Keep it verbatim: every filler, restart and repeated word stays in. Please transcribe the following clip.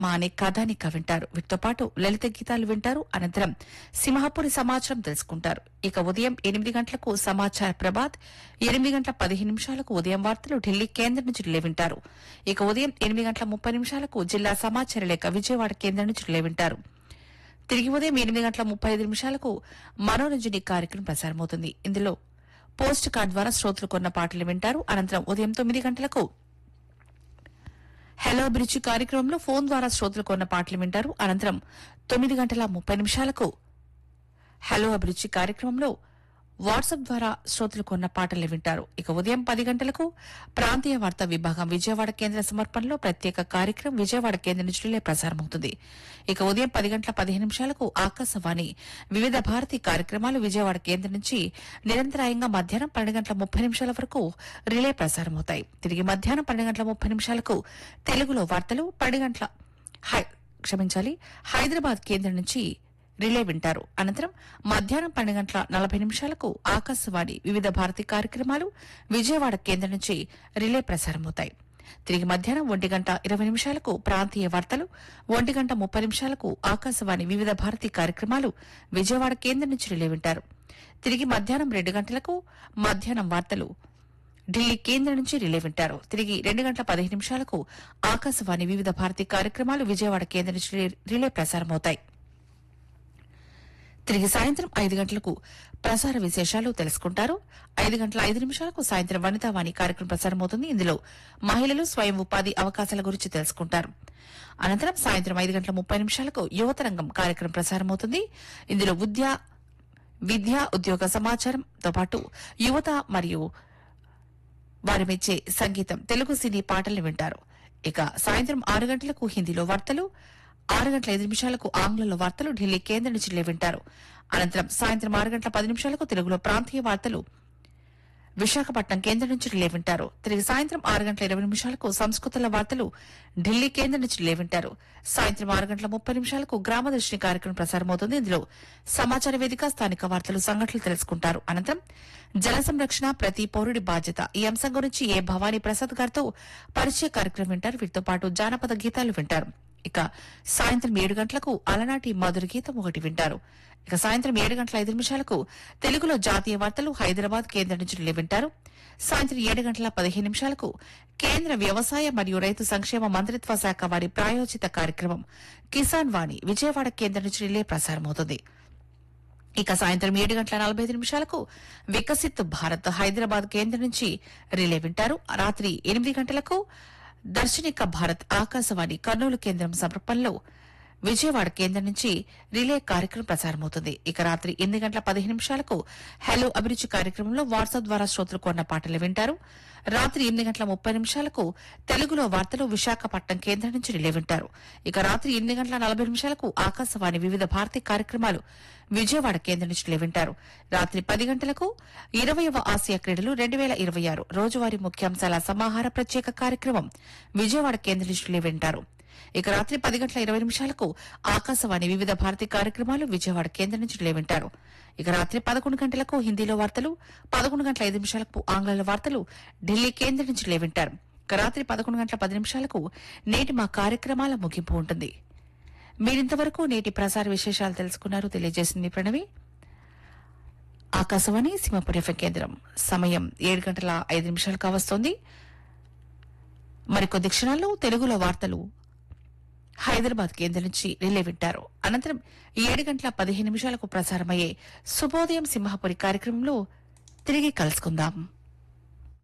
మా అనే కథానిక వింటారు. వీటితో పాటు లలిత గీతాలు వింటారు. అనంతరం సింహపురి సమాచారం తెలుసుకుంటారు. ఇక ఉదయం ఎనిమిది గంటలకు సమాచార ప్రభాత్, ఎనిమిది గంటల పదిహేను నిమిషాలకు ఉదయం వార్తలు ఢిల్లీ కేంద్రం నుంచి రిలే వింటారు. ఇక ఉదయం ఎనిమిది గంటల ముప్పై నిమిషాలకు జిల్లా సమాచార లేఖ విజయవాడ కేంద్రం నుంచి రిలే వింటారు. తిరిగి ఉదయం ఎనిమిది గంటల ముప్పై ఐదు నిమిషాలకు మనోరంజని కార్యక్రమం ప్రసారమవుతుంది. ఇందులో పోస్ట్ కార్డ్ ద్వారా శ్రోతలు కొన్న పాటలు వింటారు. అనంతరం ఉదయం తొమ్మిది గంటలకు హలో అభిరుచి కార్యక్రమంలో ఫోన్ ద్వారా శ్రోతలు కొన్న పాటలు వింటారు. అనంతరం తొమ్మిది గంటల ముప్పై నిమిషాలకు హలో అభిరుచి కార్యక్రమంలో వాట్సాప్ ద్వారా శ్రోతలు కొన్న పాటలు వింటారు. ఇక ఉదయం పది గంటలకు ప్రాంతీయ వార్తా విభాగం విజయవాడ కేంద్ర సమర్పణలో ప్రత్యేక కార్యక్రమం విజయవాడ కేంద్రం నుంచి రిలే ప్రసారమవుతుంది. ఇక ఉదయం పది గంటల పదిహేను నిమిషాలకు ఆకాశవాణి వివిధ భారతి కార్యక్రమాలు విజయవాడ కేంద్రం నుంచి నిరంతరాయంగా మధ్యాహ్నం పన్నెండు గంటల ముప్పై నిమిషాల వరకు రిలే ప్రసారమవుతాయి. తిరిగి మధ్యాహ్నం పన్నెండు గంటల ముప్పై నిమిషాలకు తెలుగులో వార్తలు పన్నెండు గంటల క్షమించాలి హైదరాబాద్ కేంద్రం నుంచి రిలే వింటారు. అనంతరం మధ్యాహ్నం పన్నెండు గంటల నలభై నిమిషాలకు ఆకాశవాణి వివిధ భారతి కార్యక్రమాలు విజయవాడ కేంద్రం నుంచి రిలే ప్రసారమవుతాయి. తిరిగి మధ్యాహ్నం ఒంటి గంట ఇరవై నిమిషాలకు ప్రాంతీయ వార్తలు, ఒంటి గంట ముప్పై నిమిషాలకు ఆకాశవాణి వివిధ భారతి కార్యక్రమాలు విజయవాడ కేంద్రం నుంచి రిలే వింటారు. తిరిగి మధ్యాహ్నం రెండు గంటలకు మధ్యాహ్నం వార్తలు ఢిల్లీ కేంద్రం నుంచి రిలే వింటారు. తిరిగి రెండు గంటల పదిహేను నిమిషాలకు ఆకాశవాణి వివిధ భారతి కార్యక్రమాలు విజయవాడ కేంద్రం నుంచి రిలే ప్రసారమవుతాయి. తిరిగి సాయంత్రం ఐదు గంటలకు ప్రసార విశేషాలు తెలుసుకుంటారు. ఐదు గంటల ఐదు నిమిషాలకు సాయంత్రం వనితావాణి కార్యక్రమం ప్రసారమవుతుంది. ఇందులో మహిళలు స్వయం ఉపాధి అవకాశాల గురించి తెలుసుకుంటారు. అనంతరం సాయంత్రం ఐదు గంటల ముప్పై నిమిషాలకు యువతరంగం కార్యక్రమం ప్రసారమవుతుంది. ఇందులో విద్యా విద్యా ఉద్యోగ సమాచారంతో పాటు యువత మరియు వారి మెచ్చే సంగీతం తెలుగు సినీ పాటలు వింటారు. ఇక సాయంత్రం ఆరు గంటలకు హిందీలో వార్తలు, ఆరు గంటల ఐదు నిమిషాలకు ఆంగ్లంలో వార్తలు ఢిల్లీ కేంద్రం నుంచి రిలే వింటారు. అనంతరం సాయంత్రం ఆరు గంటల పది నిమిషాలకు తెలుగులో ప్రాంతీయ వార్తలు విశాఖపట్నం కేంద్రం నుంచి రిలే వింటారు. తిరిగి సాయంత్రం ఆరు గంటల ఇరవై నిమిషాలకు సంస్కృతుల వార్తలు ఢిల్లీ కేంద్రం నుంచి రిలే వింటారు. సాయంత్రం ఆరు గంటల ముప్పై నిమిషాలకు గ్రామదర్శిని కార్యక్రమం ప్రసారమవుతుంది. ఇందులో సమాచార వేదిక, స్థానిక వార్తలు, సంఘటనలు తెలుసుకుంటారు. అనంతరం జల సంరక్షణ ప్రతి పౌరుడి బాధ్యత ఈ అంశం గురించి ఏ భవానీ ప్రసాద్ గారితో పరిచయ కార్యక్రమం వింటారు. వీటితో పాటు జానపద గీతాలు వింటారు. ఇక సాయంత్రం ఏడు గంటలకు అలనాటి మధుర గీతం ఒకటి వింటారు. ఇక సాయంత్రం ఏడు గంటల ఐదు నిమిషాలకు తెలుగులో జాతీయ వార్తలు హైదరాబాద్ కేంద్రం నుంచి రిలే వింటారు. సాయంత్రం ఏడు గంటల పదిహేను నిమిషాలకు కేంద్ర వ్యవసాయ మరియు రైతు సంక్షేమ మంత్రిత్వ శాఖ వారి ప్రాయోజిత కార్యక్రమం కిసాన్ వాణి విజయవాడ కేంద్రం నుంచి రిలే ప్రసారమవుతుంది. ఇక సాయంత్రం ఏడు గంటల నలభై ఐదు నిమిషాలకు వికసిత్ భారత్ హైదరాబాద్ కేంద్రం నుంచి రిలే వింటారు. రాత్రి ఎనిమిది గంటలకు దర్శనిక భారత్ ఆకాశవాణి కర్నూలు కేంద్రం సమర్పణలో విజయవాడ కేంద్రం నుంచి రిలే కార్యక్రమం ప్రసారమవుతుంది. ఇక రాత్రి ఎనిమిది గంటల పదిహేను నిమిషాలకు హలో అభిరుచి కార్యక్రమంలో వాట్సాప్ ద్వారా శ్రోతలు కొన్న పాటలు వింటారు. రాత్రి ఎనిమిది గంటల ముప్పై నిమిషాలకు తెలుగులో వార్తలు విశాఖపట్నం కేంద్రం నుంచి రిలే వింటారు. ఇక రాత్రి ఎనిమిది గంటల నలభై నిమిషాలకు ఆకాశవాణి వివిధ భారతి కార్యక్రమాలు విజయవాడ కేంద్రం నుంచి రిలే వింటారు. రాత్రి పది గంటలకు ఇరవైవ ఆసియా క్రీడలు రెండు వేల ఇరవై ఆరు రోజువారీ ముఖ్యాంశాల సమాహార ప్రత్యేక కార్యక్రమం విజయవాడ కేంద్రం నుంచి రిలే వింటారు. ఇక రాత్రి పది గంటల ఇరవై నిమిషాలకు ఆకాశవాణి వివిధ భారతి కార్యక్రమాలు విజయవాడ కేంద్రం నుంచి రిలే వింటారు. ఇక రాత్రి పదకొండు గంటలకు హిందీలో వార్తలు, పదకొండు గంటల ఐదు నిమిషాలకు ఆంగ్లంలో వార్తలు ఢిల్లీ కేంద్రం నుంచి రిలే వింటారు. ఇక రాత్రి పదకొండు గంటల పది నిమిషాలకు నేటి మా కార్యక్రమాల ముగింపు ఉంటుంది. మీరింతవరకు నేటి ప్రసార విశేషాలు తెలుసుకున్నారు. తెలియజేసింది ప్రణవి. ఆకాశవాణి సింహపురి ఎఫ్ఎం కేంద్రం. సమయం ఏడు గంటల ఐదు నిమిషాలు కావస్తోంది. మరికొద్ది క్షణాల్లో తెలుగులో వార్తలు హైదరాబాద్ కేంద్రం నుంచి రిలే వింటారు. అనంతరం ఏడు గంటల పదిహేను నిమిషాలకు ప్రసారమయ్యే శుభోదయం సింహపురి కార్యక్రమంలో తిరిగి కలుసుకుందాం.